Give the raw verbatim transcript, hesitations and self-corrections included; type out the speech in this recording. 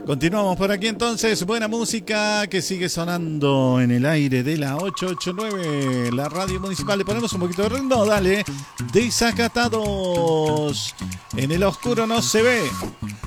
Continuamos por aquí entonces, buena música que sigue sonando en el aire de la ochocientos ochenta y nueve, la radio municipal. Le ponemos un poquito de ritmo, dale. Desacatados, en el oscuro no se ve.